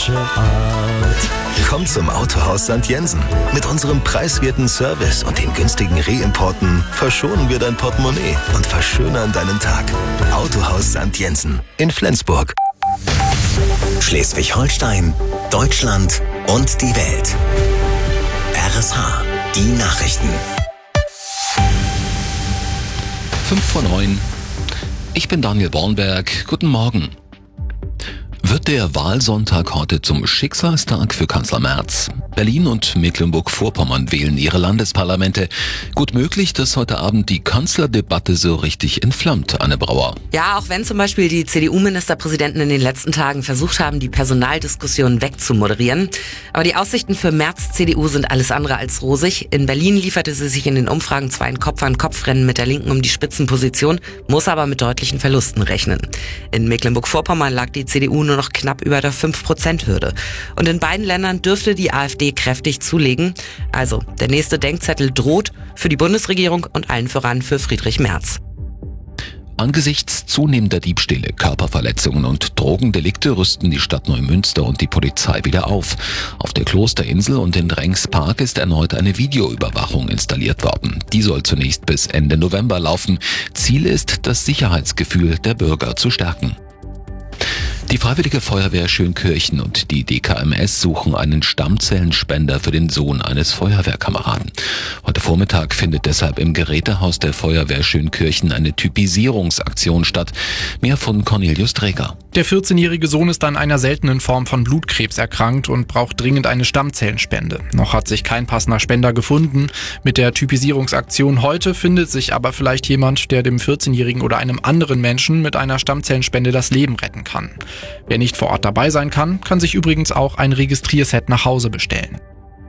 frische Art. Komm zum Autohaus St. Jensen. Mit unserem preiswerten Service und den günstigen Reimporten verschonen wir dein Portemonnaie und verschönern deinen Tag. Autohaus St. Jensen in Flensburg. Schleswig-Holstein, Deutschland und die Welt. RSH, die Nachrichten. 5:09. Ich bin Daniel Bornberg. Guten Morgen. Wird der Wahlsonntag heute zum Schicksalstag für Kanzler Merz? Berlin und Mecklenburg-Vorpommern wählen ihre Landesparlamente. Gut möglich, dass heute Abend die Kanzlerdebatte so richtig entflammt, Anne Brauer. Ja, auch wenn zum Beispiel die CDU-Ministerpräsidenten in den letzten Tagen versucht haben, die Personaldiskussion wegzumoderieren. Aber die Aussichten für Merz CDU sind alles andere als rosig. In Berlin lieferte sie sich in den Umfragen zwar ein Kopf-an-Kopf-Rennen mit der Linken um die Spitzenposition, muss aber mit deutlichen Verlusten rechnen. In Mecklenburg-Vorpommern lag die CDU nur noch knapp über der 5%-Hürde. Und in beiden Ländern dürfte die AfD kräftig zulegen. Also, der nächste Denkzettel droht für die Bundesregierung und allen voran für Friedrich Merz. Angesichts zunehmender Diebstähle, Körperverletzungen und Drogendelikte rüsten die Stadt Neumünster und die Polizei wieder auf. Auf der Klosterinsel und in Drengspark ist erneut eine Videoüberwachung installiert worden. Die soll zunächst bis Ende November laufen. Ziel ist, das Sicherheitsgefühl der Bürger zu stärken. Die Freiwillige Feuerwehr Schönkirchen und die DKMS suchen einen Stammzellenspender für den Sohn eines Feuerwehrkameraden. Heute Vormittag findet deshalb im Gerätehaus der Feuerwehr Schönkirchen eine Typisierungsaktion statt. Mehr von Cornelius Träger. Der 14-jährige Sohn ist an einer seltenen Form von Blutkrebs erkrankt und braucht dringend eine Stammzellenspende. Noch hat sich kein passender Spender gefunden. Mit der Typisierungsaktion heute findet sich aber vielleicht jemand, der dem 14-jährigen oder einem anderen Menschen mit einer Stammzellenspende das Leben retten kann. Wer nicht vor Ort dabei sein kann, kann sich übrigens auch ein Registrierset nach Hause bestellen.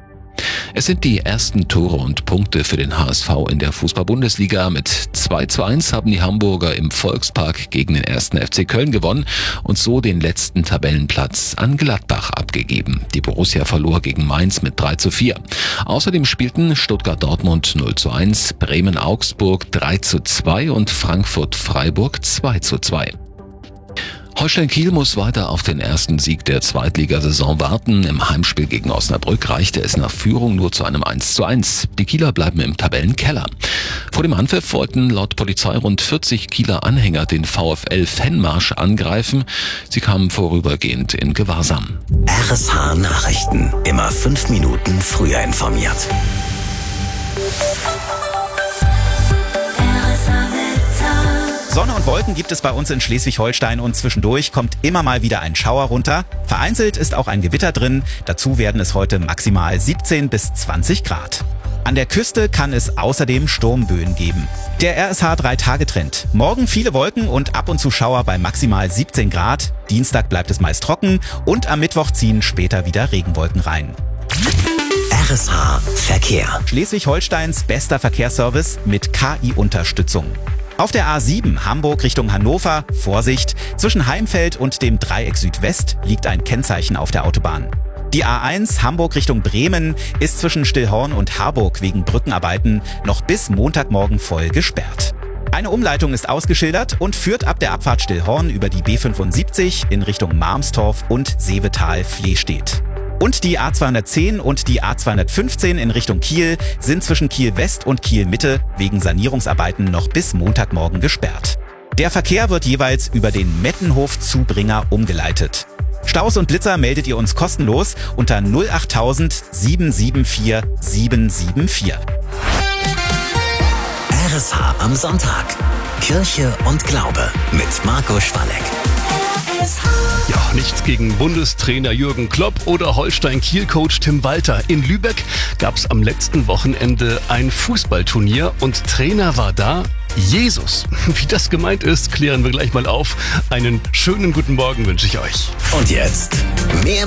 Es sind die ersten Tore und Punkte für den HSV in der Fußball-Bundesliga. Mit 2:1 haben die Hamburger im Volkspark gegen den 1. FC Köln gewonnen und so den letzten Tabellenplatz an Gladbach abgegeben. Die Borussia verlor gegen Mainz mit 3:4. Außerdem spielten Stuttgart-Dortmund 0:1, Bremen-Augsburg 3:2 und Frankfurt-Freiburg 2:2. Holstein Kiel muss weiter auf den ersten Sieg der Zweitligasaison warten. Im Heimspiel gegen Osnabrück reichte es nach Führung nur zu einem 1:1. Die Kieler bleiben im Tabellenkeller. Vor dem Anpfiff wollten laut Polizei rund 40 Kieler Anhänger den VfL-Fanmarsch angreifen. Sie kamen vorübergehend in Gewahrsam. RSH Nachrichten. Immer 5 Minuten früher informiert. Sonne und Wolken gibt es bei uns in Schleswig-Holstein und zwischendurch kommt immer mal wieder ein Schauer runter. Vereinzelt ist auch ein Gewitter drin. Dazu werden es heute maximal 17 bis 20 Grad. An der Küste kann es außerdem Sturmböen geben. Der RSH 3-Tage-Trend. Morgen viele Wolken und ab und zu Schauer bei maximal 17 Grad. Dienstag bleibt es meist trocken und am Mittwoch ziehen später wieder Regenwolken rein. RSH Verkehr. Schleswig-Holsteins bester Verkehrsservice mit KI-Unterstützung. Auf der A7 Hamburg Richtung Hannover, Vorsicht, zwischen Heimfeld und dem Dreieck Südwest liegt ein Kennzeichen auf der Autobahn. Die A1 Hamburg Richtung Bremen ist zwischen Stillhorn und Harburg wegen Brückenarbeiten noch bis Montagmorgen voll gesperrt. Eine Umleitung ist ausgeschildert und führt ab der Abfahrt Stillhorn über die B75 in Richtung Marmstorf und Seevetal-Flehstedt. Und die A210 und die A215 in Richtung Kiel sind zwischen Kiel West und Kiel Mitte wegen Sanierungsarbeiten noch bis Montagmorgen gesperrt. Der Verkehr wird jeweils über den Mettenhof-Zubringer umgeleitet. Staus und Blitzer meldet ihr uns kostenlos unter 08000 774 774. RSH am Sonntag. Kirche und Glaube mit Marco Schwalleck. Ja, nichts gegen Bundestrainer Jürgen Klopp oder Holstein-Kiel-Coach Tim Walter. In Lübeck gab es am letzten Wochenende ein Fußballturnier und Trainer war da Jesus. Wie das gemeint ist, klären wir gleich mal auf. Einen schönen guten Morgen wünsche ich euch. Und jetzt mehr